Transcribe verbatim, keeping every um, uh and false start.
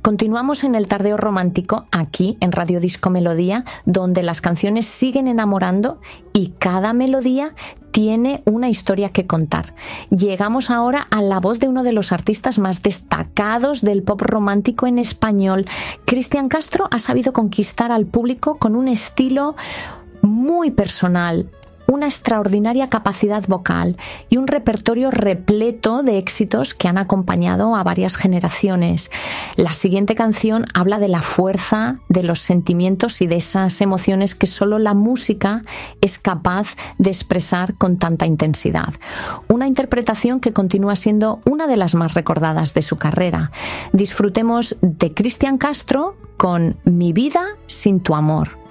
Continuamos en el Tardeo Romántico, aquí en Radio Disco Melodía, donde las canciones siguen enamorando y cada melodía tiene una historia que contar. Llegamos ahora a la voz de uno de los artistas más destacados del pop romántico en español. Cristian Castro ha sabido conquistar al público con un estilo muy personal, una extraordinaria capacidad vocal y un repertorio repleto de éxitos que han acompañado a varias generaciones. La siguiente canción habla de la fuerza de los sentimientos y de esas emociones que solo la música es capaz de expresar con tanta intensidad. Una interpretación que continúa siendo una de las más recordadas de su carrera. Disfrutemos de Cristian Castro con Mi vida sin tu amor.